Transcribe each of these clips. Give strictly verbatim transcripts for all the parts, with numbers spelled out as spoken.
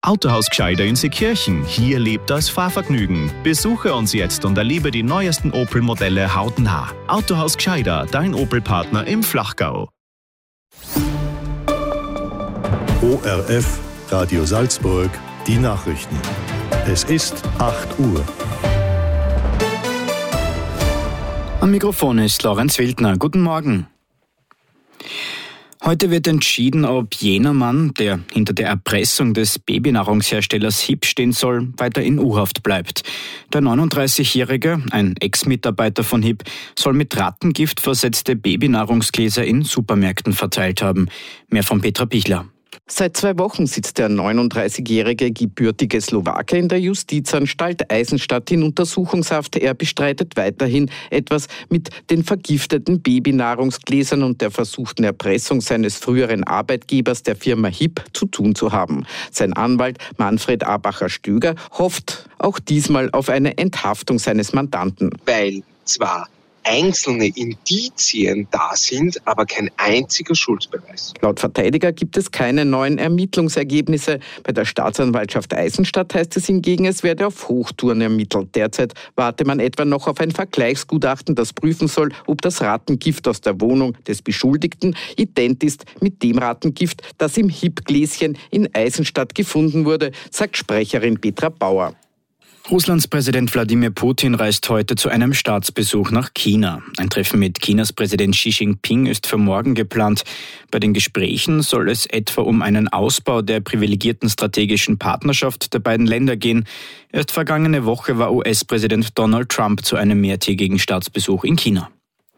Autohaus Gscheider in Seekirchen. Hier lebt das Fahrvergnügen. Besuche uns jetzt und erlebe die neuesten Opel-Modelle hautnah. Autohaus Gscheider, dein Opel-Partner im Flachgau. O R F, Radio Salzburg, die Nachrichten. Es ist acht Uhr. Am Mikrofon ist Lorenz Wildner. Guten Morgen. Heute wird entschieden, ob jener Mann, der hinter der Erpressung des Babynahrungsherstellers H I P stehen soll, weiter in U-Haft bleibt. Der neununddreißigjährige, ein Ex-Mitarbeiter von H I P, soll mit Rattengift versetzte Babynahrungsgläser in Supermärkten verteilt haben. Mehr von Petra Pichler. Seit zwei Wochen sitzt der neununddreißigjährige gebürtige Slowake in der Justizanstalt Eisenstadt in Untersuchungshaft. Er bestreitet weiterhin, etwas mit den vergifteten Babynahrungsgläsern und der versuchten Erpressung seines früheren Arbeitgebers, der Firma H I P, zu tun zu haben. Sein Anwalt Manfred Abacher-Stöger hofft auch diesmal auf eine Enthaftung seines Mandanten. Weil zwar einzelne Indizien da sind, aber kein einziger Schuldbeweis. Laut Verteidiger gibt es keine neuen Ermittlungsergebnisse. Bei der Staatsanwaltschaft Eisenstadt heißt es hingegen, es werde auf Hochtouren ermittelt. Derzeit warte man etwa noch auf ein Vergleichsgutachten, das prüfen soll, ob das Rattengift aus der Wohnung des Beschuldigten ident ist mit dem Rattengift, das im H I P-Gläschen in Eisenstadt gefunden wurde, sagt Sprecherin Petra Bauer. Russlands Präsident Wladimir Putin reist heute zu einem Staatsbesuch nach China. Ein Treffen mit Chinas Präsident Xi Jinping ist für morgen geplant. Bei den Gesprächen soll es etwa um einen Ausbau der privilegierten strategischen Partnerschaft der beiden Länder gehen. Erst vergangene Woche war U S-Präsident Donald Trump zu einem mehrtägigen Staatsbesuch in China.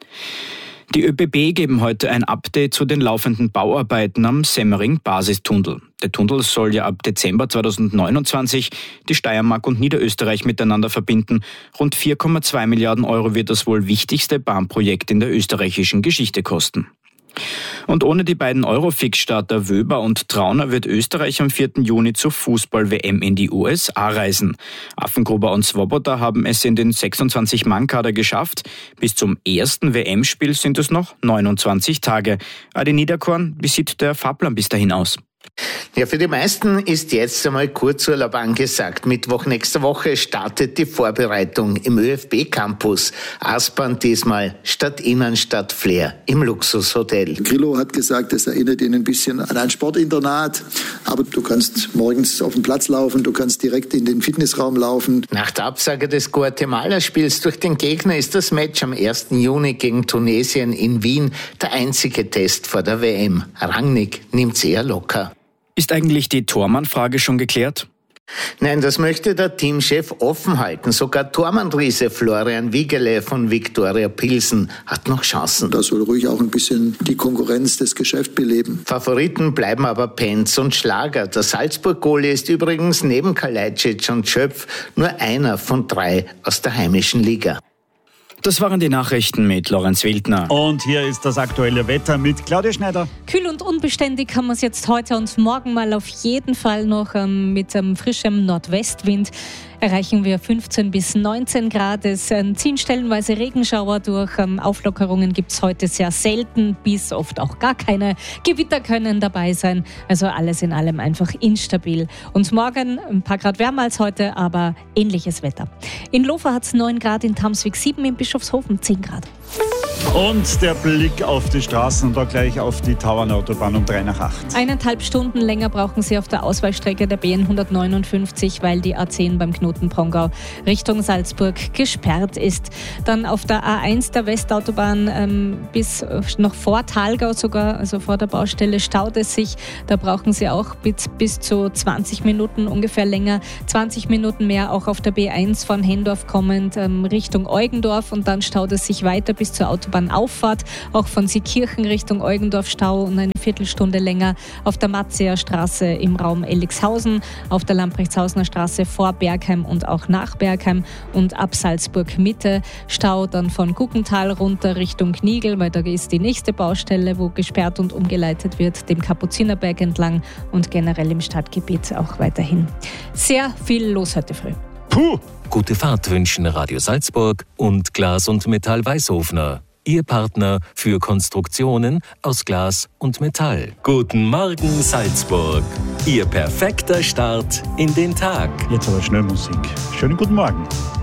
Die ÖBB geben heute ein Update zu den laufenden Bauarbeiten am Semmering-Basistunnel. Der Tunnel soll ja ab Dezember zweitausendneunundzwanzig die Steiermark und Niederösterreich miteinander verbinden. Rund vier Komma zwei Milliarden Euro wird das wohl wichtigste Bahnprojekt in der österreichischen Geschichte kosten. Und ohne die beiden Eurofix-Starter Wöber und Trauner wird Österreich am vierten Juni zur Fußball-W M in die U S A reisen. Affengruber und Swoboda haben es in den sechsundzwanzig-Mann-Kader geschafft. Bis zum ersten W M-Spiel sind es noch neunundzwanzig Tage. Adi Niederkorn, wie sieht der Fahrplan bis dahin aus? Ja, für die meisten ist jetzt einmal Kurzurlaub angesagt. Mittwoch nächste Woche startet die Vorbereitung im ÖFB Campus. Aspern diesmal statt Innenstadt Flair im Luxushotel. Grillo hat gesagt, das erinnert ihn ein bisschen an ein Sportinternat. Aber du kannst morgens auf den Platz laufen, du kannst direkt in den Fitnessraum laufen. Nach der Absage des Guatemala-Spiels durch den Gegner ist das Match am ersten Juni gegen Tunesien in Wien der einzige Test vor der W M. Rangnick nimmt's eher locker. Ist eigentlich die Tormann-Frage schon geklärt? Nein, das möchte der Teamchef offen halten. Sogar Tormann-Riese Florian Wiegele von Viktoria Pilsen hat noch Chancen. Da soll ruhig auch ein bisschen die Konkurrenz des Geschäfts beleben. Favoriten bleiben aber Penz und Schlager. Der Salzburg-Goalie ist übrigens neben Kalajdzic und Schöpf nur einer von drei aus der heimischen Liga. Das waren die Nachrichten mit Lorenz Wildner. Und hier ist das aktuelle Wetter mit Claudia Schneider. Kühl und unbeständig haben wir es jetzt heute und morgen mal auf jeden Fall noch ähm, mit einem frischem Nordwestwind. Erreichen wir fünfzehn bis neunzehn Grad. Es äh, ziehen stellenweise Regenschauer durch. Ähm, Auflockerungen gibt es heute sehr selten, bis oft auch gar keine. Gewitter können dabei sein. Also alles in allem einfach instabil. Und morgen ein paar Grad wärmer als heute, aber ähnliches Wetter. In Lofa hat es neun Grad, in Tamswig sieben, in Bischofshofen zehn Grad. Und der Blick auf die Straßen und da gleich auf die Tauernautobahn um drei nach acht. Eineinhalb Stunden länger brauchen Sie auf der Ausweichstrecke der B N hundertneunundfünfzig, weil die A zehn beim Knoten Prongau Richtung Salzburg gesperrt ist. Dann auf der A eins der Westautobahn ähm, bis noch vor Thalgau sogar, also vor der Baustelle, staut es sich. Da brauchen Sie auch bis, bis zu zwanzig Minuten ungefähr länger. zwanzig Minuten mehr auch auf der B eins von Hendorf kommend ähm, Richtung Eugendorf und dann staut es sich weiter bis zur Autobahnauffahrt. Auch von Seekirchen Richtung Eugendorf Stau und eine Viertelstunde länger auf der Matzeer Straße im Raum Ellixhausen, auf der Lamprechtshausener Straße vor Bergheim und auch nach Bergheim und ab Salzburg Mitte Stau dann von Guggental runter Richtung Knigl, weil da ist die nächste Baustelle, wo gesperrt und umgeleitet wird, dem Kapuzinerberg entlang und generell im Stadtgebiet auch weiterhin. Sehr viel los heute früh. Puh! Gute Fahrt wünschen Radio Salzburg und Glas und Metall Weißhofner. Ihr Partner für Konstruktionen aus Glas und Metall. Guten Morgen Salzburg! Ihr perfekter Start in den Tag. Jetzt aber schnell Musik. Schönen guten Morgen.